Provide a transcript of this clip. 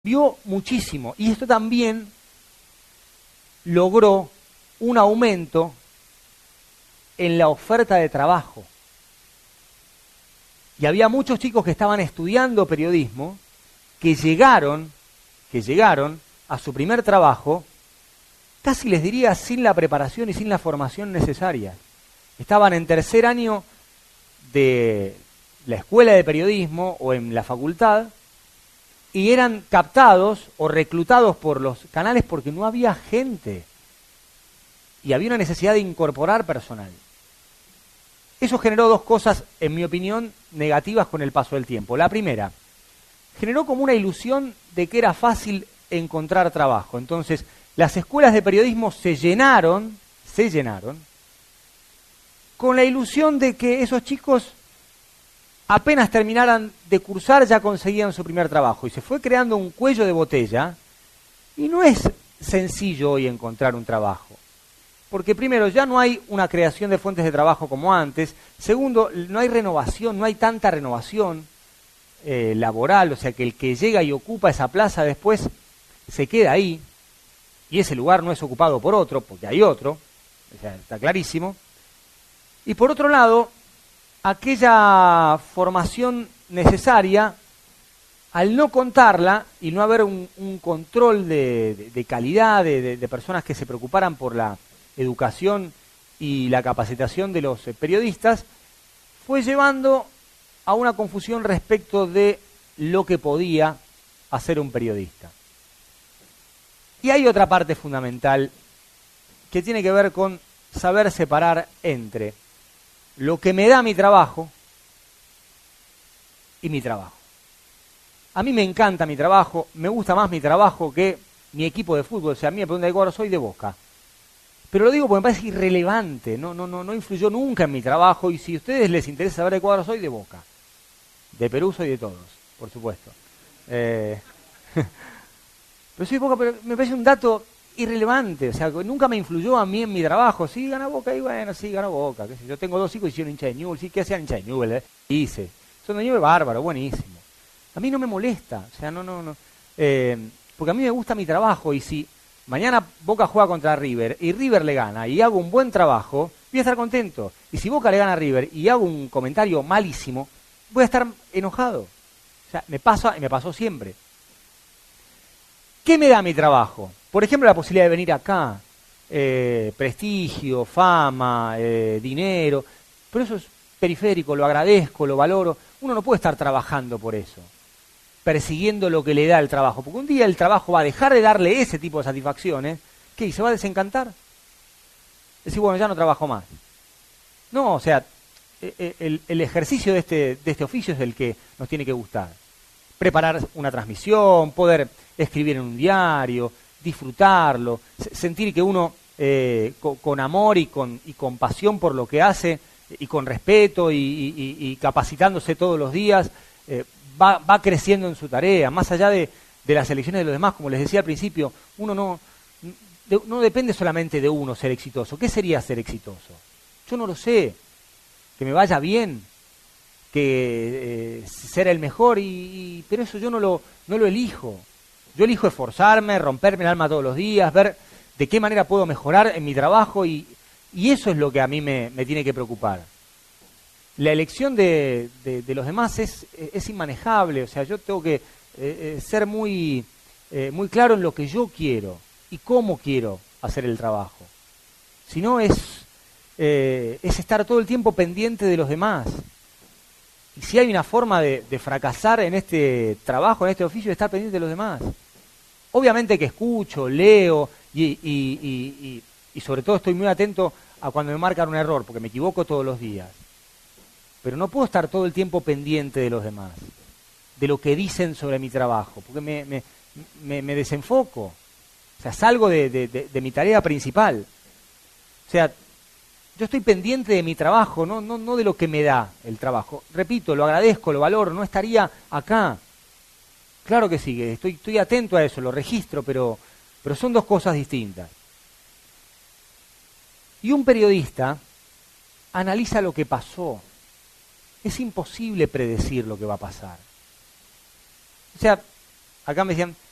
Vio muchísimo y esto también logró un aumento en la oferta de trabajo. Y había muchos chicos que estaban estudiando periodismo que llegaron a su primer trabajo, casi les diría sin la preparación y sin la formación necesaria. Estaban en tercer año de la escuela de periodismo o en la facultad y eran captados o reclutados por los canales porque no había gente y había una necesidad de incorporar personal. Eso generó dos cosas, en mi opinión, negativas con el paso del tiempo. La primera, generó como una ilusión de que era fácil encontrar trabajo. Entonces, las escuelas de periodismo se llenaron con la ilusión de que esos chicos apenas terminaran de cursar ya conseguían su primer trabajo. Y se fue creando un cuello de botella y no es sencillo hoy encontrar un trabajo. Porque primero, ya no hay una creación de fuentes de trabajo como antes. Segundo, no hay renovación, no hay tanta renovación laboral. O sea, que el que llega y ocupa esa plaza después se queda ahí. Y ese lugar no es ocupado por otro, porque hay otro. O sea, está clarísimo. Y por otro lado, aquella formación necesaria, al no contarla y no haber un control de calidad, de personas que se preocuparan por la educación y la capacitación de los periodistas, fue llevando a una confusión respecto de lo que podía hacer un periodista. Y hay otra parte fundamental que tiene que ver con saber separar entre lo que me da mi trabajo y mi trabajo. A mí me encanta mi trabajo, me gusta más mi trabajo que mi equipo de fútbol. O sea, a mí me preguntan de cuadro soy de Boca. Pero lo digo porque me parece irrelevante, no influyó nunca en mi trabajo, y si a ustedes les interesa saber de cuadro soy de Boca. De Perú soy de todos, por supuesto. Pero soy de Boca, pero me parece un dato irrelevante, o sea, nunca me influyó a mí en mi trabajo. Sí, gana Boca, y bueno, sí, gana Boca. ¿Qué sé yo? Tengo dos hijos y hicieron hincha de Newell's, sí, ¿qué hacían hincha de Newell's? Hice. Son de Newell's, bárbaro, buenísimo. A mí no me molesta, o sea, porque a mí me gusta mi trabajo, y si mañana Boca juega contra River y River le gana y hago un buen trabajo, voy a estar contento. Y si Boca le gana a River y hago un comentario malísimo, voy a estar enojado. O sea, me pasa y me pasó siempre. ¿Qué me da mi trabajo? Por ejemplo, la posibilidad de venir acá, prestigio, fama, dinero, pero eso es periférico, lo agradezco, lo valoro. Uno no puede estar trabajando por eso, persiguiendo lo que le da el trabajo, porque un día el trabajo va a dejar de darle ese tipo de satisfacciones, ¿qué? ¿Y se va a desencantar? Decir, bueno, ya no trabajo más. No, o sea, el ejercicio de este oficio es el que nos tiene que gustar. Preparar una transmisión, poder escribir en un diario, disfrutarlo, sentir que uno con amor y con pasión por lo que hace, y con respeto y capacitándose todos los días, va creciendo en su tarea, más allá de las elecciones de los demás. Como les decía al principio, uno no depende solamente de uno ser exitoso. ¿Qué sería ser exitoso? Yo no lo sé. Que me vaya bien, que ser el mejor, pero eso yo no lo elijo. Yo elijo esforzarme, romperme el alma todos los días, ver de qué manera puedo mejorar en mi trabajo, y eso es lo que a mí me tiene que preocupar. La elección de los demás es inmanejable. O sea, yo tengo que ser muy claro en lo que yo quiero y cómo quiero hacer el trabajo. Si no, es estar todo el tiempo pendiente de los demás. Y si hay una forma de fracasar en este trabajo, en este oficio, es estar pendiente de los demás. Obviamente que escucho, leo y sobre todo estoy muy atento a cuando me marcan un error, porque me equivoco todos los días. Pero no puedo estar todo el tiempo pendiente de los demás, de lo que dicen sobre mi trabajo, porque me desenfoco. O sea, salgo de mi tarea principal. O sea, yo estoy pendiente de mi trabajo, no de lo que me da el trabajo. Repito, lo agradezco, lo valoro, no estaría acá. Claro que sí, que estoy atento a eso, lo registro, pero son dos cosas distintas. Y un periodista analiza lo que pasó. Es imposible predecir lo que va a pasar. O sea, acá me decían,